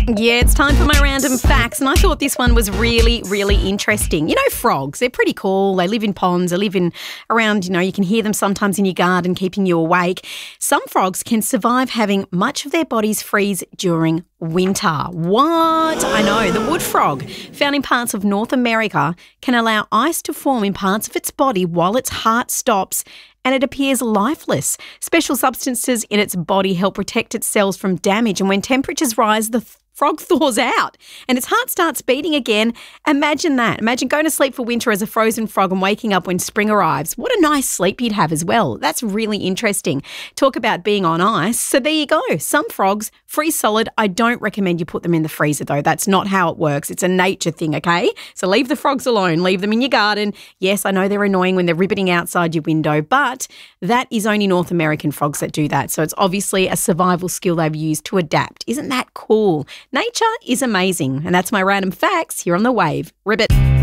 Yeah, it's time for my random facts, and I thought this one was really, really interesting. You know, frogs, they're pretty cool. They live in ponds, they live in around, you can hear them sometimes in your garden keeping you awake. Some frogs can survive having much of their bodies freeze during winter. What? I know. The wood frog, found in parts of North America, can allow ice to form in parts of its body while its heart stops and it appears lifeless. Special substances in its body help protect its cells from damage, and when temperatures rise, the frog thaws out and its heart starts beating again. Imagine that. Imagine going to sleep for winter as a frozen frog and waking up when spring arrives. What a nice sleep you'd have as well. That's really interesting. Talk about being on ice. So there you go. Some frogs freeze solid. I don't recommend you put them in the freezer though. That's not how it works. It's a nature thing, okay? So leave the frogs alone. Leave them in your garden. Yes, I know they're annoying when they're ribbiting outside your window, but that is only North American frogs that do that. So it's obviously a survival skill they've used to adapt. Isn't that cool? Nature is amazing. And that's my random facts here on The Wave. Ribbit.